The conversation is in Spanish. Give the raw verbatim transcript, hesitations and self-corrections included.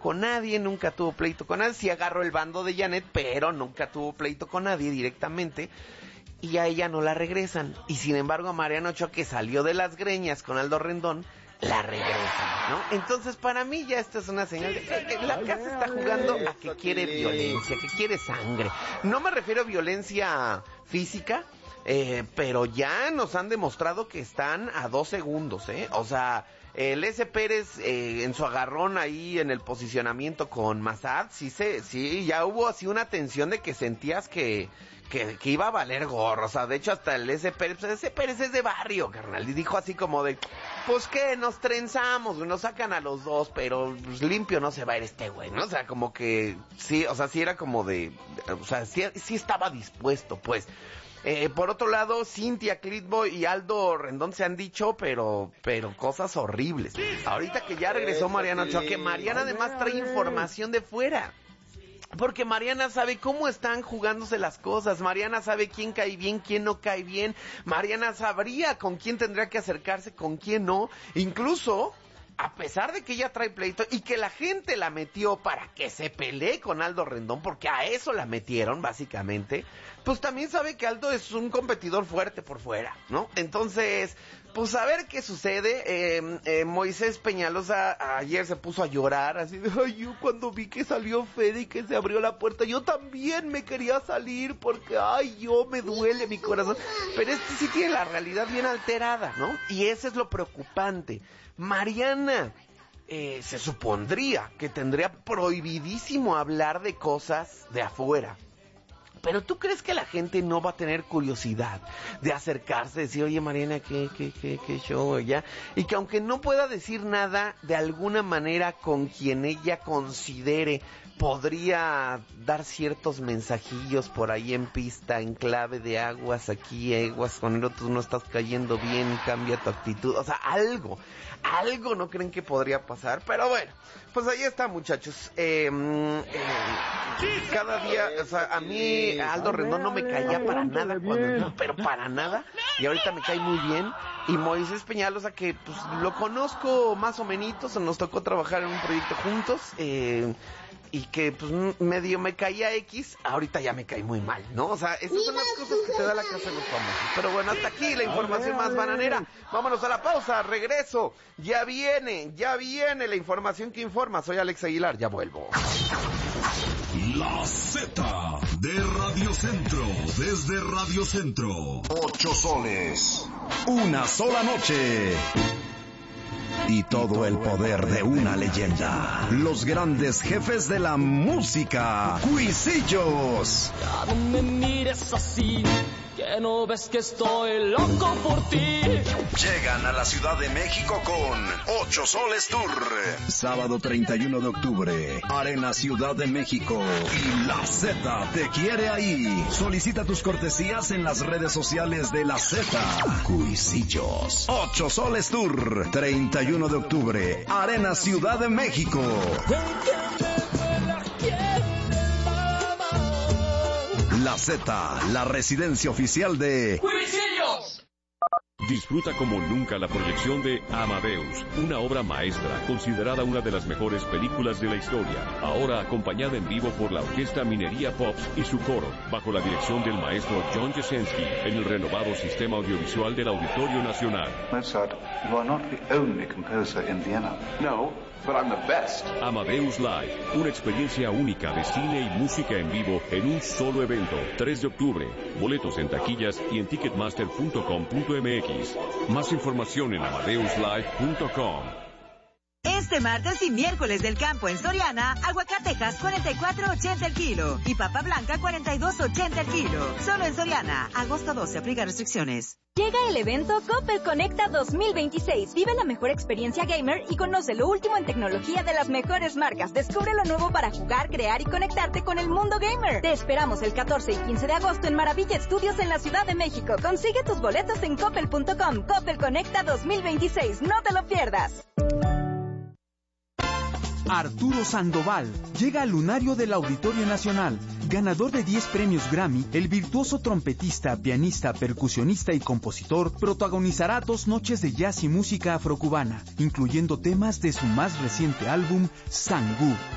con nadie, nunca tuvo pleito con nadie. Sí agarró el bando de Janet, pero nunca tuvo pleito con nadie directamente. Y a ella no la regresan. Y sin embargo a Mariana Ochoa, que salió de las greñas con Aldo Rendón, la regresan, ¿no? Entonces para mí ya esta es una señal de que la casa está jugando a que quiere violencia, que quiere sangre. No me refiero a violencia física, eh, pero ya nos han demostrado que están a dos segundos, ¿eh? O sea, el S. Pérez eh, en su agarrón ahí en el posicionamiento con Massad, sí, se, sí, ya hubo así una tensión de que sentías que... Que, que iba a valer gorro, o sea, de hecho hasta el S. Pérez, pues ese Pérez es de barrio, carnal, y dijo así como de, pues que nos trenzamos, nos sacan a los dos, pero pues, limpio no se va a ir este güey, ¿no? O sea, como que, sí, o sea, sí era como de, o sea, sí, sí estaba dispuesto, pues. Eh, por otro lado, Cintia Clitbo y Aldo Rendón se han dicho, pero, pero cosas horribles. Ahorita que ya regresó Mariana Ochoa, que Mariana además trae información de fuera. Porque Mariana sabe cómo están jugándose las cosas, Mariana sabe quién cae bien, quién no cae bien, Mariana sabría con quién tendría que acercarse, con quién no, incluso, a pesar de que ella trae pleito y que la gente la metió para que se pelee con Aldo Rendón, porque a eso la metieron básicamente, pues también sabe que Aldo es un competidor fuerte por fuera, ¿no? Entonces, pues a ver qué sucede. eh, eh, Moisés Peñalosa ayer se puso a llorar, así de, ay, yo cuando vi que salió Fede y que se abrió la puerta, yo también me quería salir porque, ay, yo me duele mi corazón, pero este sí tiene la realidad bien alterada, ¿no? Y eso es lo preocupante. Mariana, eh, se supondría que tendría prohibidísimo hablar de cosas de afuera. Pero ¿tú crees que la gente no va a tener curiosidad de acercarse, decir, oye Mariana, qué, qué, qué, qué show, ya? Y que aunque no pueda decir nada, de alguna manera con quien ella considere podría dar ciertos mensajillos por ahí en pista, en clave de aguas aquí, aguas con el otro, no estás cayendo bien, cambia tu actitud, o sea, algo, algo no creen que podría pasar, pero bueno, pues ahí está, muchachos. eh, eh, cada día, o sea, a mí Aldo Rendón no me caía para nada cuando no, pero para nada, y ahorita me cae muy bien. Y Moisés Peñalosa, que pues lo conozco más o menos, nos tocó trabajar en un proyecto juntos, eh, y que pues medio me caía X, ahorita ya me cae muy mal, ¿no? O sea, esas son las cosas que te da la casa de los famosos. Pero bueno, hasta aquí la información más bananera. Vámonos a la pausa, regreso. Ya viene, ya viene la información que informa. Soy Alex Aguilar, ya vuelvo. La Z de Radio Centro, desde Radio Centro. Ocho soles, una sola noche. Y todo el poder de una leyenda. Los grandes jefes de la música. Cuisillos. Ya no me mires así, que no ves que estoy loco por ti. Llegan a la Ciudad de México con Ocho Soles Tour. Sábado treinta y uno de octubre, Arena Ciudad de México. Y la Z te quiere ahí. Solicita tus cortesías en las redes sociales de la Z. Cuisillos. Ocho Soles Tour. treinta y uno de octubre, Arena Ciudad de México. La Z, la residencia oficial de ¡Cuisillos! Disfruta como nunca la proyección de Amadeus, una obra maestra considerada una de las mejores películas de la historia, ahora acompañada en vivo por la Orquesta Minería Pops y su coro, bajo la dirección del maestro John Jasenski, en el renovado sistema audiovisual del Auditorio Nacional. Mozart, you are not the only composer in Vienna. No, but I'm the best. Amadeus Live, una experiencia única de cine y música en vivo en un solo evento. tres de octubre, boletos en taquillas y en ticketmaster punto com punto m x. Más información en amadeus live punto com. Este martes y miércoles del campo en Soriana, aguacatejas cuarenta y cuatro ochenta el kilo y papa blanca cuarenta y dos ochenta el kilo. Solo en Soriana, agosto doce, aplica restricciones. Llega el evento Coppel Conecta dos mil veintiséis. Vive la mejor experiencia gamer y conoce lo último en tecnología de las mejores marcas. Descubre lo nuevo para jugar, crear y conectarte con el mundo gamer. Te esperamos el catorce y quince de agosto en Maravilla Estudios en la Ciudad de México. Consigue tus boletos en coppel punto com. Coppel Conecta dos mil veintiséis. No te lo pierdas. Arturo Sandoval llega al lunario del Auditorio Nacional. Ganador de diez premios Grammy, el virtuoso trompetista, pianista, percusionista y compositor protagonizará dos noches de jazz y música afrocubana, incluyendo temas de su más reciente álbum, Sangú.